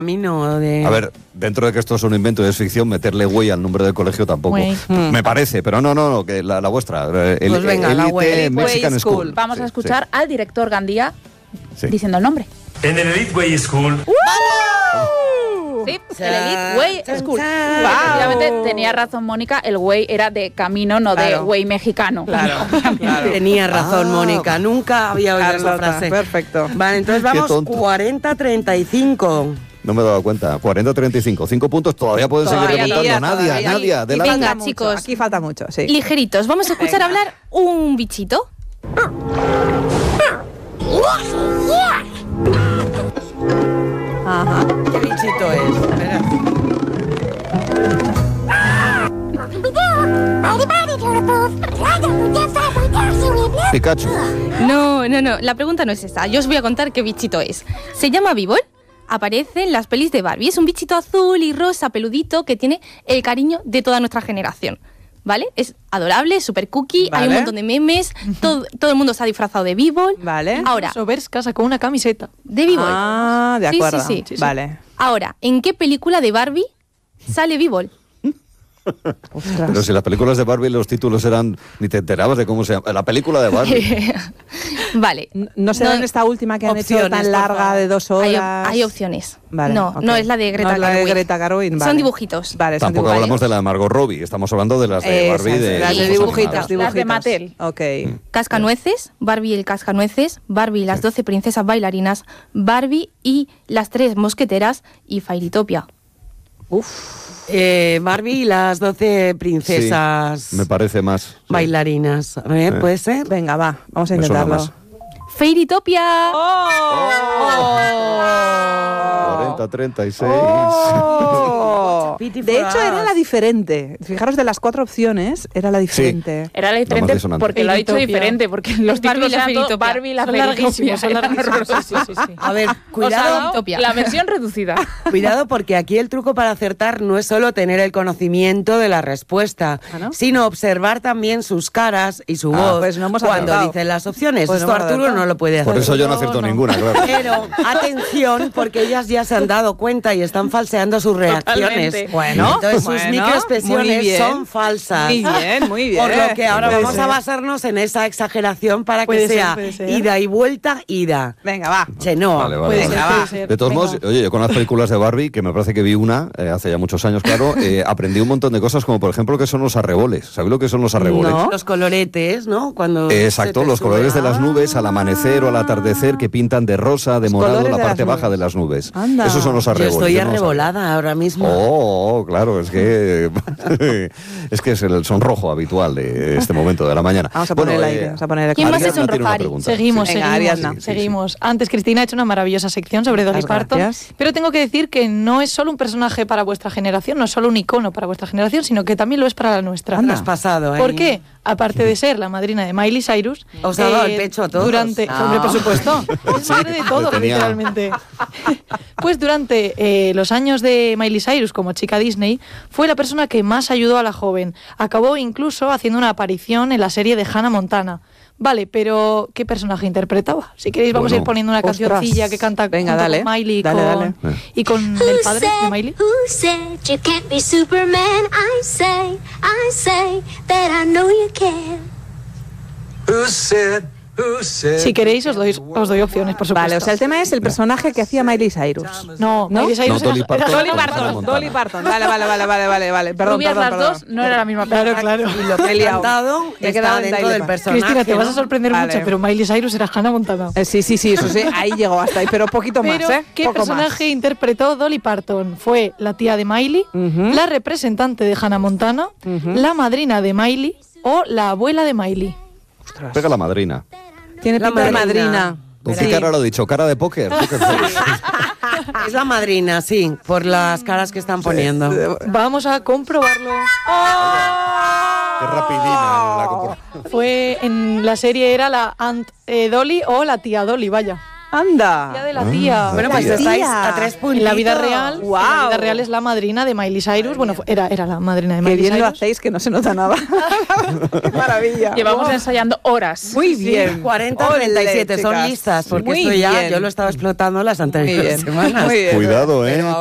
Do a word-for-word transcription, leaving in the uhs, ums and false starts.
camino de... A ver, dentro de que esto es un invento y es ficción, meterle güey al nombre del colegio tampoco. Güey. Me parece, pero no, no, no, que la, la vuestra. El, Pues venga, la Elite Way- Mexican Way School. School. Vamos Sí, a escuchar sí. al director Gandía Sí. diciendo el nombre. En el Elite Way School. Sí, el Elite Way Chan, School. chan. Efectivamente, tenía razón Mónica, el güey era de camino, no de Claro. güey mexicano. Claro, claro. Tenía razón, Ah. Mónica. Nunca había oído esa Carlota, frase. perfecto. Vale, entonces Qué vamos tonto. cuarenta a treinta y cinco. No me he dado cuenta. cuarenta a treinta y cinco. Cinco puntos todavía pueden seguir Todavía, remontando. todavía, Nadia, todavía. Nadia, Y adelante. Venga, falta mucho, chicos. Aquí falta mucho, sí. Ligeritos, vamos a escuchar Venga. hablar un bichito. Ajá. ¿Qué bichito es? Espera. Pikachu. No, no, no, la pregunta no es esa. Yo os voy a contar qué bichito es. Se llama Bibol. Aparece en las pelis de Barbie. Es un bichito azul y rosa, peludito, que tiene el cariño de toda nuestra generación. ¿Vale? Es adorable, es súper cookie, hay un Vale. montón de memes, todo, todo el mundo se ha disfrazado de Bibol. Vale. Ahora, Soberska sacó una camiseta. de Bibol. Ah, de Sí, acuerdo. sí, sí. Sí, sí. Vale. Ahora, ¿en qué película de Barbie sale Bibol? Ostras. Pero si las películas de Barbie los títulos eran... Ni te enterabas de cómo se llama. La película de Barbie. Vale. ¿No será No- en esta última que han hecho Opciones, tan por larga favor. de dos Hay, horas? op- hay opciones. Vale, no, ok. no es la de Greta No es la de Gerwig. Greta Gerwig, vale. Son dibujitos. Vale, son Tampoco dibujitos. hablamos de la de Margot Robbie. Estamos hablando de las de Esas, Barbie. De las de Sí, dibujitos, animadas. dibujitos. Las de Mattel. Ok. Cascanueces, Barbie y el Cascanueces, Barbie y las doce princesas bailarinas, Barbie y las tres mosqueteras y Fairytopia. Eh, Barbie y las doce princesas Sí, me parece más. Sí. bailarinas. A ver, Eh. ¿puede ser? Venga, va, vamos a Me suena intentarlo. más. ¡Fairytopia! cuarenta a treinta y seis. Oh. Pity De for hecho, era us. la diferente. Fijaros, de las cuatro opciones, era la diferente. Era la La diferente más disonante. porque lo ha dicho Fairytopia. diferente, porque los Barbie y títulos la eran todo Fairytopia. Barbie y la Son Fairytopia. larguísimos, son Eran larguísimos. horrorosos. Sí, sí, sí. A ver, O sea, cuidado, Fairytopia. la versión reducida. cuidado porque aquí el truco para acertar no es solo tener el conocimiento de la respuesta, ¿Ah, no? sino observar también sus caras y su Ah, voz pues no hemos cuando acertado. dicen las opciones. Pues no Esto hemos Arturo acertado. no lo puede hacer. Por eso yo no No, acierto no. ninguna, claro. Pero atención, porque ellas ya se han dado cuenta y están falseando sus reacciones. Totalmente. Bueno, Entonces sus bueno, muy microexpresiones bien. son falsas. Muy bien, muy bien. Por lo que ahora Puede vamos ser. a basarnos en esa exageración para Puede que ser, sea puede ser. ida y vuelta, ida. Venga, va. Chenoa. Vale, vale, Puede vale. ser, va. puede ser. De todos Venga. modos, oye, yo con las películas de Barbie, que me parece que vi una eh, hace ya muchos años, claro, eh, aprendí un montón de cosas, como por ejemplo que son los arreboles. ¿Sabéis lo que son los arreboles? No. Los coloretes, ¿no? Cuando Eh, se Exacto, te los sube. colores de las nubes al amanecer o al atardecer que pintan de rosa, de Los morado colores la de parte las baja nubes. de las nubes. Anda. Esos son los Yo arreboles. estoy yo no lo sabía. arrebolada ahora mismo. Oh, oh, claro, es que es que es el sonrojo habitual de este momento de la mañana. Vamos a poner Bueno, el aire, eh, vamos a poner el ¿Quién más Ariadna es tiene una sonrojar? pregunta. Seguimos, Venga, seguimos, Ariadna. Sí, sí, seguimos. Antes Cristina ha hecho una maravillosa sección sobre Dolly Muchas Parton, gracias. pero tengo que decir que no es solo un personaje para vuestra generación, no es solo un icono para vuestra generación, sino que también lo es para la nuestra. Anda, has pasado, ¿eh? ¿Por qué? Aparte de ser la madrina de Miley Cyrus, Os ha dado el pecho a todos. Durante, Ah. hombre, por supuesto, es madre de todos, Le tenía- literalmente. Pues durante eh, los años de Miley Cyrus como chica Disney, fue la persona que más ayudó a la joven. Acabó incluso haciendo una aparición en la serie de Hannah Montana. Vale, pero ¿qué personaje interpretaba? Si queréis vamos a Bueno. ir poniendo una Ostras. cancioncilla que canta Venga, junto dale. con Miley y Dale, con, dale. y con el padre de Miley. Who said you can't be Superman? I say, I say that I know you can. Who said, who said... Si queréis os doy, os doy opciones, por supuesto. Vale, o sea, el tema es el personaje que hacía Miley Cyrus. No, ¿No? Miley Cyrus No, Dolly era- Parton. era Dolly Con Hannah Parton, Montana. Dolly Parton. Vale, vale, vale, vale, vale, vale. Perdón, Rubias perdón, las perdón. dos, no era la misma Claro, persona. claro. Y lo que he cantado Me he está quedado en dentro Dolly del Parton. personaje. Cristina, te vas a ¿no? sorprender Vale. mucho, pero Miley Cyrus era Hannah Montana. Eh, sí, sí, sí, eso sí, ahí llegó hasta ahí, pero poquito Pero, más, ¿eh? ¿qué Poco personaje más. interpretó Dolly Parton? Fue la tía de Miley, Ujú. la representante de Hannah Montana, Ujú. la madrina de Miley o la abuela de Miley. Pega la madrina. Tiene La pinta de madrina. madrina. ¿Con Sí. qué cara lo he dicho? ¿Cara de póker? Póker face. Es la madrina, sí, por las caras que están poniendo. Vamos a comprobarlo. Qué rapidina la compor- Fue en la serie era la Aunt eh, Dolly o la tía Dolly, vaya. Anda. Tía de la tía. Ah, Bueno, pues tía. estáis a tres puntitos. En la vida real, en la Guau. vida real es la madrina de Miley Cyrus. Bueno, fu- era, era la madrina de Qué Miley bien lo Cyrus. hacéis, que no se nota nada. Qué maravilla. Llevamos Wow. ensayando horas. Muy bien. cuarenta Ole, treinta y siete, son chicas. listas, porque Muy esto ya bien. yo lo estaba explotando las Muy anteriores bien. semanas. Muy bien. Cuidado, ¿eh? Pero